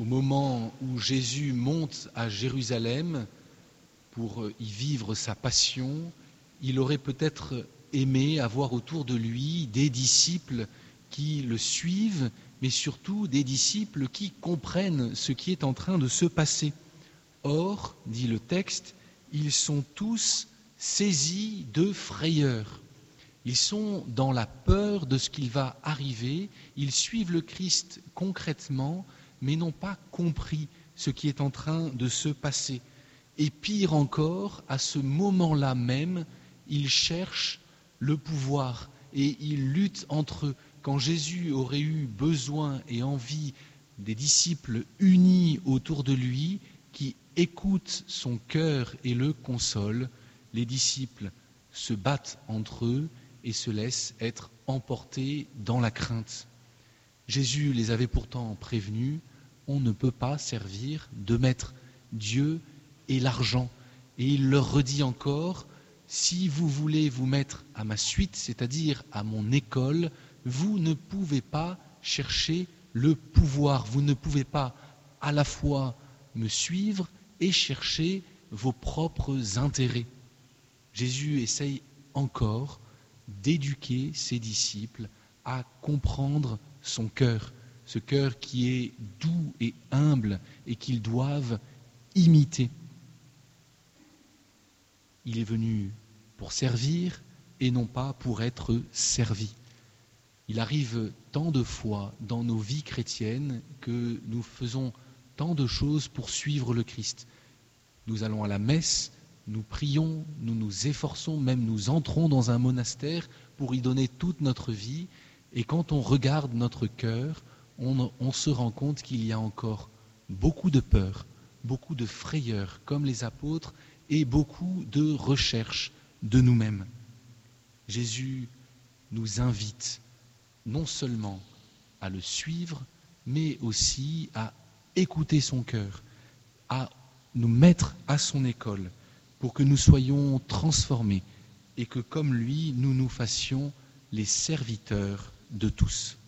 Au moment où Jésus monte à Jérusalem pour y vivre sa passion, il aurait peut-être aimé avoir autour de lui des disciples qui le suivent, mais surtout des disciples qui comprennent ce qui est en train de se passer. Or, dit le texte, ils sont tous saisis de frayeur. Ils sont dans la peur de ce qu'il va arriver, ils suivent le Christ concrètement, mais n'ont pas compris ce qui est en train de se passer. Et pire encore, à ce moment-là même, ils cherchent le pouvoir et ils luttent entre eux. Quand Jésus aurait eu besoin et envie des disciples unis autour de lui, qui écoutent son cœur et le consolent, les disciples se battent entre eux et se laissent être emportés dans la crainte. Jésus les avait pourtant prévenus, on ne peut pas servir deux maîtres, Dieu et l'argent. Et il leur redit encore, si vous voulez vous mettre à ma suite, c'est-à-dire à mon école, vous ne pouvez pas chercher le pouvoir, vous ne pouvez pas à la fois me suivre et chercher vos propres intérêts. Jésus essaye encore d'éduquer ses disciples à comprendre son cœur, ce cœur qui est doux et humble et qu'ils doivent imiter. Il est venu pour servir et non pas pour être servi. Il arrive tant de fois dans nos vies chrétiennes que nous faisons tant de choses pour suivre le Christ. Nous allons à la messe, nous prions, nous nous efforçons, même nous entrons dans un monastère pour y donner toute notre vie. Et quand on regarde notre cœur, on se rend compte qu'il y a encore beaucoup de peur, beaucoup de frayeur, comme les apôtres, et beaucoup de recherche de nous-mêmes. Jésus nous invite non seulement à le suivre, mais aussi à écouter son cœur, à nous mettre à son école pour que nous soyons transformés et que, comme lui, nous nous fassions les serviteurs de tous.